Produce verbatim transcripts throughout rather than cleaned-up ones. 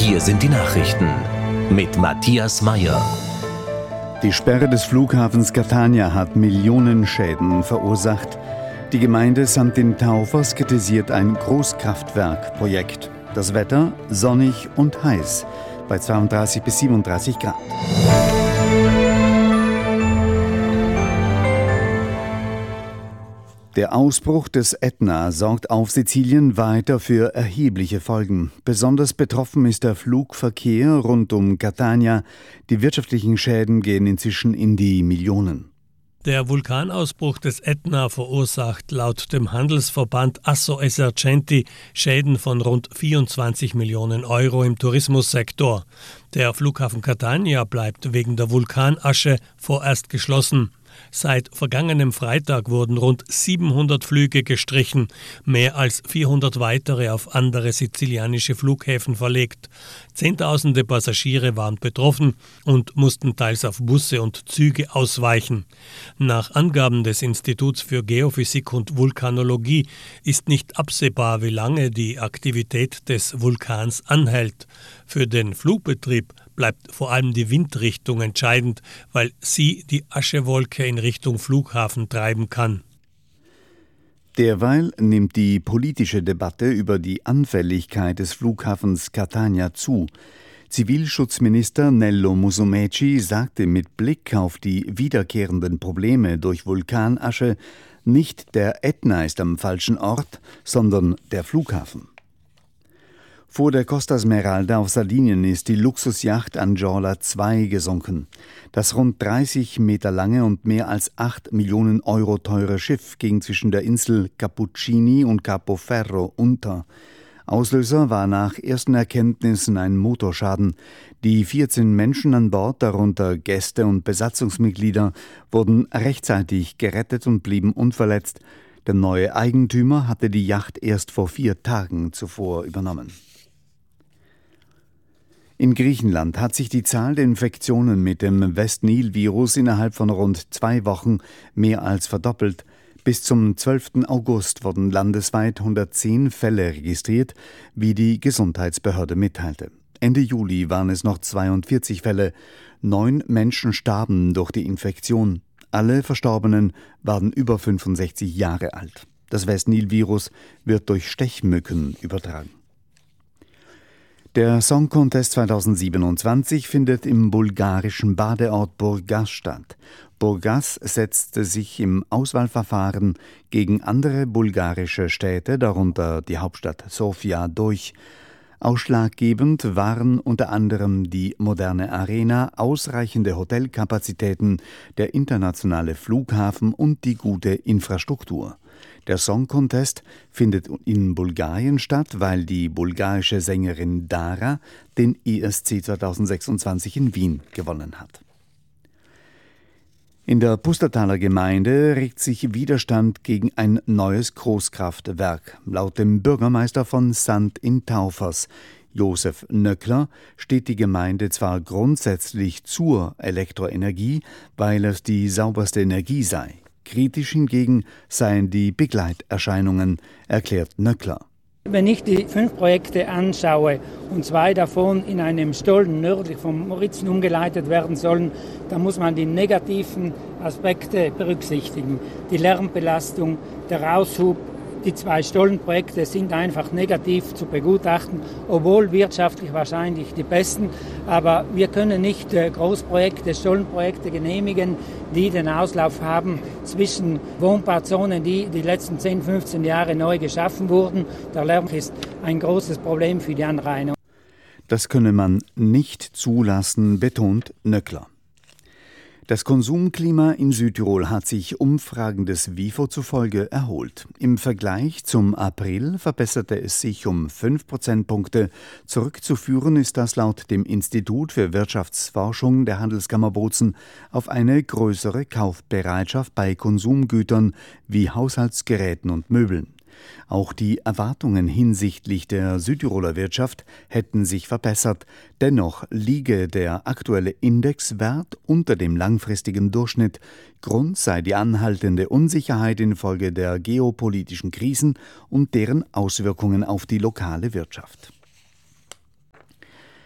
Hier sind die Nachrichten mit Matthias Meyer. Die Sperre des Flughafens Catania hat Millionen Schäden verursacht. Die Gemeinde samt den Taufers kritisiert ein Großkraftwerkprojekt. Das Wetter sonnig und heiß bei zweiunddreißig bis siebenunddreißig Grad. Der Ausbruch des Ätna sorgt auf Sizilien weiter für erhebliche Folgen. Besonders betroffen ist der Flugverkehr rund um Catania. Die wirtschaftlichen Schäden gehen inzwischen in die Millionen. Der Vulkanausbruch des Ätna verursacht laut dem Handelsverband Assoesercenti Schäden von rund vierundzwanzig Millionen Euro im Tourismussektor. Der Flughafen Catania bleibt wegen der Vulkanasche vorerst geschlossen. Seit vergangenem Freitag wurden rund siebenhundert Flüge gestrichen, mehr als vierhundert weitere auf andere sizilianische Flughäfen verlegt. Zehntausende Passagiere waren betroffen und mussten teils auf Busse und Züge ausweichen. Nach Angaben des Instituts für Geophysik und Vulkanologie ist nicht absehbar, wie lange die Aktivität des Vulkans anhält. Für den Flugbetrieb bleibt vor allem die Windrichtung entscheidend, weil sie die Aschewolke in Richtung Flughafen treiben kann. Derweil nimmt die politische Debatte über die Anfälligkeit des Flughafens Catania zu. Zivilschutzminister Nello Musumeci sagte mit Blick auf die wiederkehrenden Probleme durch Vulkanasche, nicht der Ätna ist am falschen Ort, sondern der Flughafen. Vor der Costa Smeralda auf Sardinien ist die Luxusjacht Anjola zwei gesunken. Das rund dreißig Meter lange und mehr als acht Millionen Euro teure Schiff ging zwischen der Insel Cappuccini und Capoferro unter. Auslöser war nach ersten Erkenntnissen ein Motorschaden. Die vierzehn Menschen an Bord, darunter Gäste und Besatzungsmitglieder, wurden rechtzeitig gerettet und blieben unverletzt. Der neue Eigentümer hatte die Yacht erst vor vier Tagen zuvor übernommen. In Griechenland hat sich die Zahl der Infektionen mit dem West-Nil-Virus innerhalb von rund zwei Wochen mehr als verdoppelt. Bis zum zwölften August wurden landesweit hundertzehn Fälle registriert, wie die Gesundheitsbehörde mitteilte. Ende Juli waren es noch zweiundvierzig Fälle. Neun Menschen starben durch die Infektion. Alle Verstorbenen waren über fünfundsechzig Jahre alt. Das West-Nil-Virus wird durch Stechmücken übertragen. Der Song Contest zweitausendsiebenundzwanzig findet im bulgarischen Badeort Burgas statt. Burgas setzte sich im Auswahlverfahren gegen andere bulgarische Städte, darunter die Hauptstadt Sofia, durch. Ausschlaggebend waren unter anderem die moderne Arena, ausreichende Hotelkapazitäten, der internationale Flughafen und die gute Infrastruktur. Der Song Contest findet in Bulgarien statt, weil die bulgarische Sängerin Dara den E S C zweitausendsechsundzwanzig in Wien gewonnen hat. In der Pustertaler Gemeinde regt sich Widerstand gegen ein neues Großkraftwerk. Laut dem Bürgermeister von Sant in Taufers, Josef Nöckler, steht die Gemeinde zwar grundsätzlich zur Elektroenergie, weil es die sauberste Energie sei. Kritisch hingegen seien die Begleiterscheinungen, erklärt Nöckler. Wenn ich die fünf Projekte anschaue und zwei davon in einem Stollen nördlich vom Morizen umgeleitet werden sollen, dann muss man die negativen Aspekte berücksichtigen. Die Lärmbelastung, der Aushub. Die zwei Stollenprojekte sind einfach negativ zu begutachten, obwohl wirtschaftlich wahrscheinlich die besten. Aber wir können nicht Großprojekte, Stollenprojekte genehmigen, die den Auslauf haben zwischen Wohnbauzonen, die die letzten zehn, fünfzehn Jahre neu geschaffen wurden. Der Lärm ist ein großes Problem für die Anrainer. Das könne man nicht zulassen, betont Nöckler. Das Konsumklima in Südtirol hat sich Umfragen des WIFO zufolge erholt. Im Vergleich zum April verbesserte es sich um fünf Prozentpunkte. Zurückzuführen ist das laut dem Institut für Wirtschaftsforschung der Handelskammer Bozen auf eine größere Kaufbereitschaft bei Konsumgütern wie Haushaltsgeräten und Möbeln. Auch die Erwartungen hinsichtlich der Südtiroler Wirtschaft hätten sich verbessert. Dennoch liege der aktuelle Indexwert unter dem langfristigen Durchschnitt. Grund sei die anhaltende Unsicherheit infolge der geopolitischen Krisen und deren Auswirkungen auf die lokale Wirtschaft.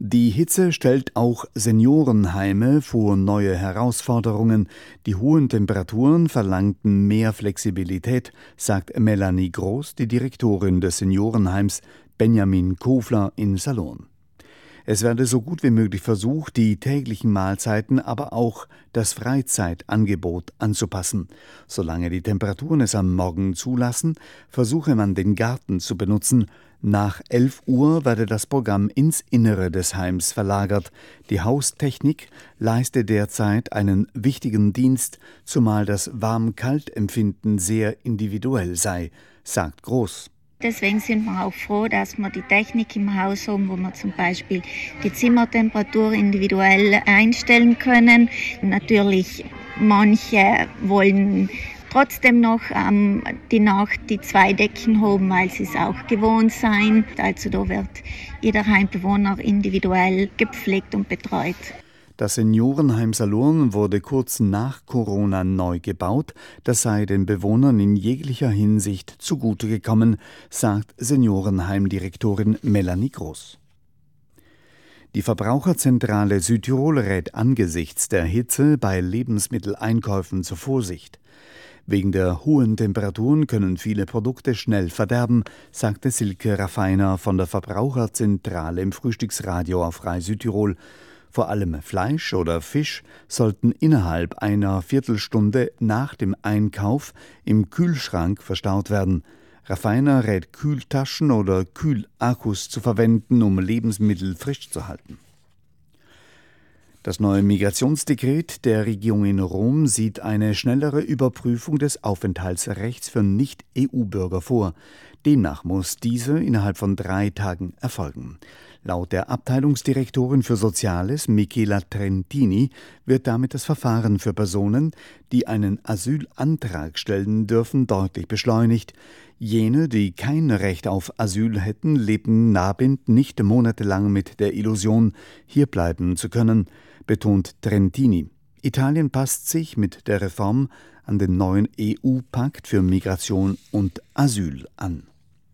Die Hitze stellt auch Seniorenheime vor neue Herausforderungen. Die hohen Temperaturen verlangten mehr Flexibilität, sagt Melanie Groß, die Direktorin des Seniorenheims Benjamin Kofler in Salurn. Es werde so gut wie möglich versucht, die täglichen Mahlzeiten, aber auch das Freizeitangebot anzupassen. Solange die Temperaturen es am Morgen zulassen, versuche man den Garten zu benutzen. Nach elf Uhr werde das Programm ins Innere des Heims verlagert. Die Haustechnik leiste derzeit einen wichtigen Dienst, zumal das Warm-Kalt-Empfinden sehr individuell sei, sagt Groß. Deswegen sind wir auch froh, dass wir die Technik im Haus haben, wo wir zum Beispiel die Zimmertemperatur individuell einstellen können. Natürlich, manche wollen trotzdem noch ähm, die Nacht die zwei Decken haben, weil sie es auch gewohnt sein. Also da wird jeder Heimbewohner individuell gepflegt und betreut. Das Seniorenheim Salurn wurde kurz nach Corona neu gebaut. Das sei den Bewohnern in jeglicher Hinsicht zugute gekommen, sagt Seniorenheimdirektorin Melanie Groß. Die Verbraucherzentrale Südtirol rät angesichts der Hitze bei Lebensmitteleinkäufen zur Vorsicht. Wegen der hohen Temperaturen können viele Produkte schnell verderben, sagte Silke Raffiner von der Verbraucherzentrale im Frühstücksradio auf Rai Südtirol. Vor allem Fleisch oder Fisch sollten innerhalb einer Viertelstunde nach dem Einkauf im Kühlschrank verstaut werden. Raffiner rät Kühltaschen oder Kühlakkus zu verwenden, um Lebensmittel frisch zu halten. Das neue Migrationsdekret der Regierung in Rom sieht eine schnellere Überprüfung des Aufenthaltsrechts für Nicht-E U-Bürger vor. Demnach muss diese innerhalb von drei Tagen erfolgen. Laut der Abteilungsdirektorin für Soziales, Michela Trentini, wird damit das Verfahren für Personen, die einen Asylantrag stellen dürfen, deutlich beschleunigt. Jene, die kein Recht auf Asyl hätten, lebten Nabend nicht monatelang mit der Illusion, hier bleiben zu können, betont Trentini. Italien passt sich mit der Reform an den neuen E U-Pakt für Migration und Asyl an.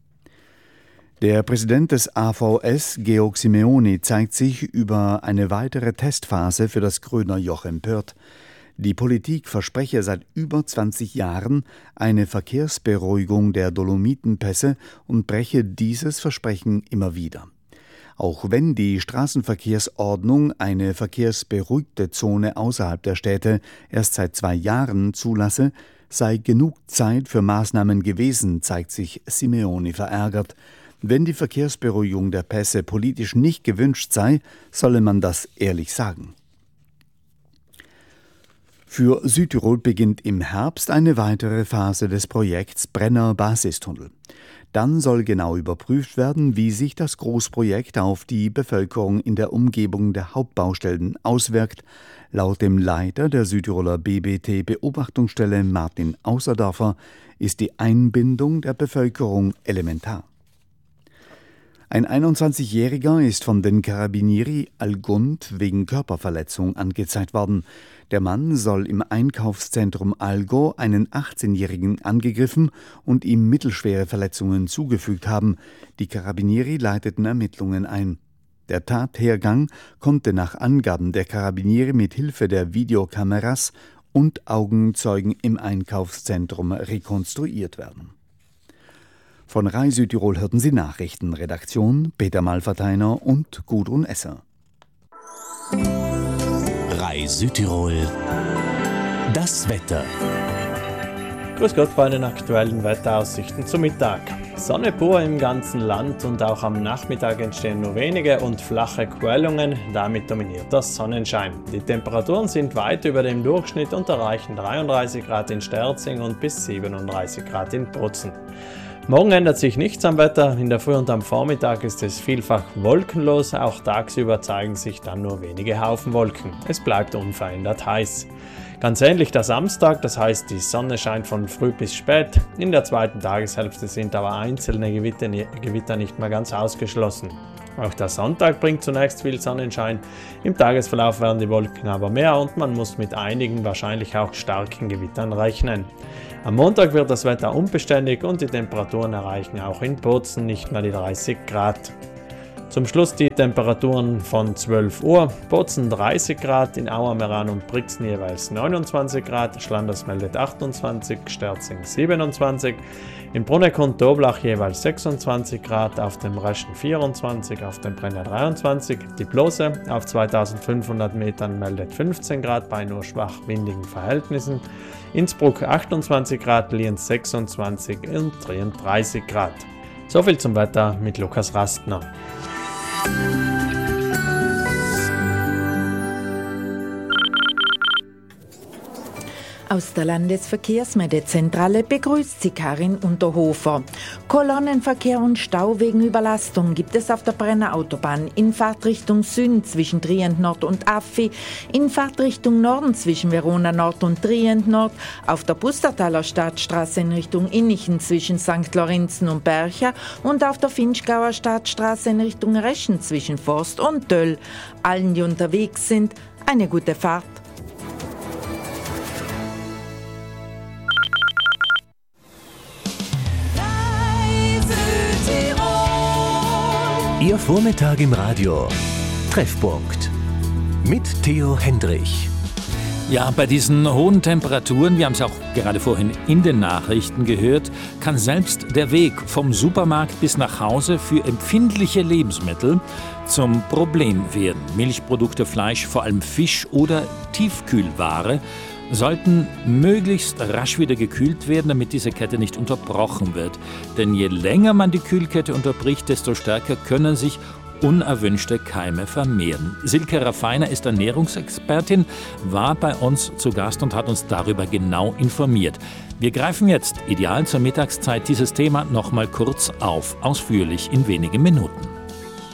Der Präsident des A V S, Georg Simeoni, zeigt sich über eine weitere Testphase für das Grüner Joch empört. Die Politik verspreche seit über zwanzig Jahren eine Verkehrsberuhigung der Dolomitenpässe und breche dieses Versprechen immer wieder. Auch wenn die Straßenverkehrsordnung eine verkehrsberuhigte Zone außerhalb der Städte erst seit zwei Jahren zulasse, sei genug Zeit für Maßnahmen gewesen, zeigt sich Simeoni verärgert. Wenn die Verkehrsberuhigung der Pässe politisch nicht gewünscht sei, solle man das ehrlich sagen. Für Südtirol beginnt im Herbst eine weitere Phase des Projekts Brenner Basistunnel. Dann soll genau überprüft werden, wie sich das Großprojekt auf die Bevölkerung in der Umgebung der Hauptbaustellen auswirkt. Laut dem Leiter der Südtiroler B B T-Beobachtungsstelle Martin Außerdorfer ist die Einbindung der Bevölkerung elementar. Ein einundzwanzigjähriger ist von den Carabinieri Algund wegen Körperverletzung angezeigt worden. Der Mann soll im Einkaufszentrum Algo einen achtzehnjährigen angegriffen und ihm mittelschwere Verletzungen zugefügt haben. Die Carabinieri leiteten Ermittlungen ein. Der Tathergang konnte nach Angaben der Carabinieri mit Hilfe der Videokameras und Augenzeugen im Einkaufszentrum rekonstruiert werden. Von Rai Südtirol hörten Sie Nachrichten. Redaktion Peter Malverteiner und Gudrun Esser. Rai Südtirol. Das Wetter. Grüß Gott bei den aktuellen Wetteraussichten zum Mittag. Sonne pur im ganzen Land und auch am Nachmittag entstehen nur wenige und flache Quellungen, damit dominiert das Sonnenschein. Die Temperaturen sind weit über dem Durchschnitt und erreichen dreiunddreißig Grad in Sterzing und bis siebenunddreißig Grad in Bozen. Morgen ändert sich nichts am Wetter, in der Früh und am Vormittag ist es vielfach wolkenlos, auch tagsüber zeigen sich dann nur wenige Haufenwolken. Es bleibt unverändert heiß. Ganz ähnlich der Samstag, das heißt die Sonne scheint von früh bis spät. In der zweiten Tageshälfte sind aber einzelne Gewitter, Gewitter nicht mehr ganz ausgeschlossen. Auch der Sonntag bringt zunächst viel Sonnenschein, im Tagesverlauf werden die Wolken aber mehr und man muss mit einigen, wahrscheinlich auch starken Gewittern rechnen. Am Montag wird das Wetter unbeständig und die Temperaturen erreichen auch in Bozen nicht mehr die dreißig Grad. Zum Schluss die Temperaturen von zwölf Uhr. Bozen dreißig Grad, in Auer, Meran und Brixen jeweils neunundzwanzig Grad, Schlanders meldet achtundzwanzig, Sterzing siebenundzwanzig, in Bruneck und Doblach jeweils sechsundzwanzig Grad, auf dem Reschen vierundzwanzig, auf dem Brenner dreiundzwanzig, die Blose auf zweitausendfünfhundert Metern meldet fünfzehn Grad bei nur schwach windigen Verhältnissen, Innsbruck achtundzwanzig Grad, Lienz sechsundzwanzig und Trien dreißig Grad. Soviel zum Wetter mit Lukas Rastner. Aus der Landesverkehrsmeldezentrale begrüßt sie Karin Unterhofer. Kolonnenverkehr und Stau wegen Überlastung gibt es auf der Brenner Autobahn in Fahrtrichtung Süden zwischen Trient Nord und Affi, in Fahrtrichtung Norden zwischen Verona Nord und Trient Nord, auf der Pustertaler Stadtstraße in Richtung Innichen zwischen Sankt Lorenzen und Bercha und auf der Finchgauer Stadtstraße in Richtung Reschen zwischen Forst und Döll. Allen, die unterwegs sind, eine gute Fahrt. Ihr Vormittag im Radio. Treffpunkt. Mit Theo Hendrich. Ja, bei diesen hohen Temperaturen, wir haben es auch gerade vorhin in den Nachrichten gehört, kann selbst der Weg vom Supermarkt bis nach Hause für empfindliche Lebensmittel zum Problem werden. Milchprodukte, Fleisch, vor allem Fisch oder Tiefkühlware sollten möglichst rasch wieder gekühlt werden, damit diese Kette nicht unterbrochen wird. Denn je länger man die Kühlkette unterbricht, desto stärker können sich unerwünschte Keime vermehren. Silke Raffiner ist Ernährungsexpertin, war bei uns zu Gast und hat uns darüber genau informiert. Wir greifen jetzt, ideal zur Mittagszeit, dieses Thema noch mal kurz auf, ausführlich in wenigen Minuten.